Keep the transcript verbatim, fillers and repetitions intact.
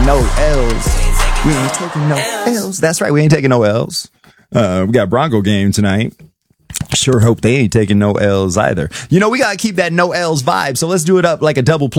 no L's. We ain't taking no L's. That's right. We ain't taking no L's. Uh, we got Bronco game tonight. Sure hope they ain't taking no L's either. You know, we got to keep that no L's vibe. So let's do it up like a double play.